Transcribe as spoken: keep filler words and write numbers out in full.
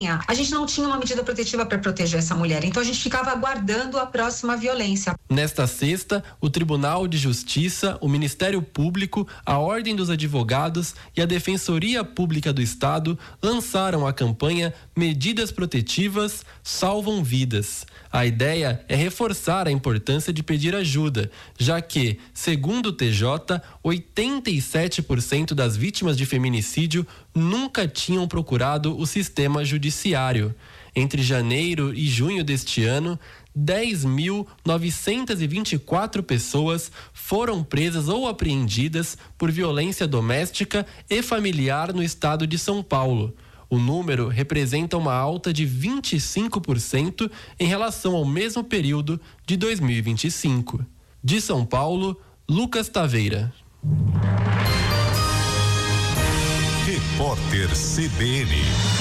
A gente não tinha uma medida protetiva para proteger essa mulher, então a gente ficava aguardando a próxima violência. Nesta sexta, o Tribunal de Justiça, o Ministério Público, a Ordem dos Advogados e a Defensoria Pública do Estado lançaram a campanha Medidas Protetivas Salvam Vidas. A ideia é reforçar a importância de pedir ajuda, já que, segundo o T J, oitenta e sete por cento das vítimas de feminicídio nunca tinham procurado o sistema judiciário. Entre janeiro e junho deste ano, dez mil novecentas e vinte e quatro pessoas foram presas ou apreendidas por violência doméstica e familiar no estado de São Paulo. O número representa uma alta de vinte e cinco por cento em relação ao mesmo período de dois mil e vinte e cinco. De São Paulo, Lucas Taveira. Repórter C B N.